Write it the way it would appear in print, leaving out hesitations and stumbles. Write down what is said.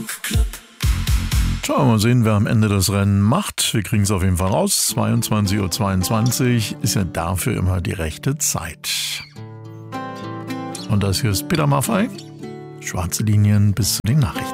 Schauen wir mal sehen, wer am Ende das Rennen macht. Wir kriegen es auf jeden Fall raus. 22:22 Uhr ist ja dafür immer die rechte Zeit. Und das hier ist Peter Maffay. Schwarze Linien bis zu den Nachrichten.